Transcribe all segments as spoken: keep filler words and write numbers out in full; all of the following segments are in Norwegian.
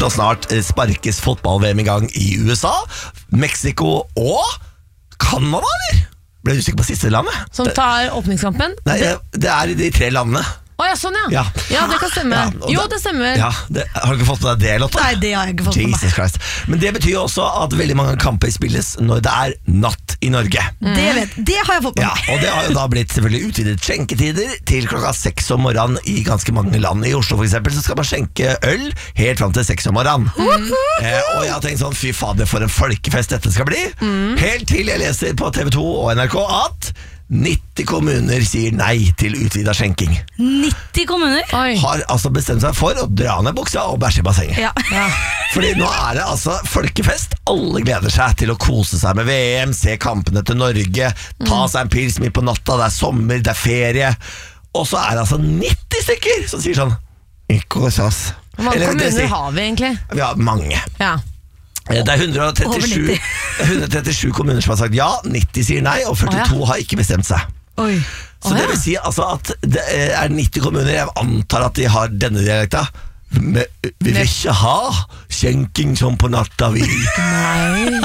og snart sparkes fotball-V M i gang i U S A, Mexico og Canada, eller? Ble du usikker på siste landet? Som tar åpningskampen? Nei, det er i de tre landene. Å oh, ja, sånn ja. Ja. Ja, det kan stemme. Ja, jo, det, det stemmer. Ja, det, har du ikke fått med deg det, Lotte? Nei, det har jeg ikke fått med meg. Jesus Christ. Men det betyr jo også at veldig mange kamper spilles når det er natt i Norge. Mm. Det, vet, det har jeg fått med Ja, meg. og det har jo da blitt selvfølgelig utvidet skjenketider til klokka seks om morgenen i ganske mange land. I Oslo for eksempel så skal man skjenke øl helt fram til seks om morgenen. Mm. Eh, og jeg har tenkt sånn, fy fader, for en folkefest dette skal bli. Mm. Helt til jeg leser på T V to og N R K at nitti kommuner sier nei til utvidet skjenking. nitti kommuner? Oi. Har altså bestemt seg for å dra ned buksa og bæsje i bassenget. Ja. Ja. Fordi nå er det altså folkefest. Alle gleder seg til å kose seg med V M, se kampene til Norge, ta seg en pils midt på natta, det er sommer, det er ferie. Og så er det altså nitti stykker som sier sånn, ikke hos oss. Hvor mange Eller, det kommuner sier- har vi egentlig? Vi har mange. Ja. Det er hundre og trettisju, Over nitti. det er hundre og trettisju kommuner som har sagt ja, nitti sier nei, og førtito har ikke bestemt seg. Oi. Så Å, det ja. vil si altså at det er nitti kommuner, jeg antar at de har denne dialekta. Men vi vil ikke ha skjenking som på natta, vi. Nei.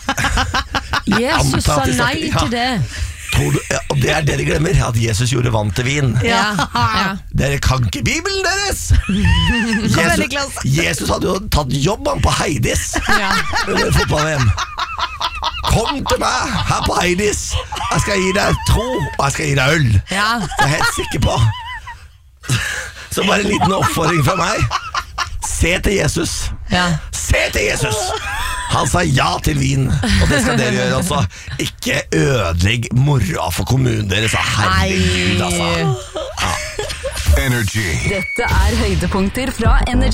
Jesus antar sa at de nei snakker- ja. til det. Tror du, og det er det de glemmer, at Jesus gjorde vann til vin. Ja. Ja. Dere kan ikke Bibelen deres! igjen, Jesus, Niklas. Jesus hadde jo tatt jobb han på Heidis Ja. under fotball-V M. Kom til meg her på Heidis. Jeg skal gi deg tro, og jeg skal gi deg øl. Ja. Det er jeg helt sikker på. Så bare en liten oppfordring fra meg. Se til Jesus. Ja. Se til Jesus. Han sa ja til vin, og det skal dere gjøre også. Ikke ødelegg moroa for kommunen deres. Herregud, altså. Energy. Dette er høydepunkter fra Energy.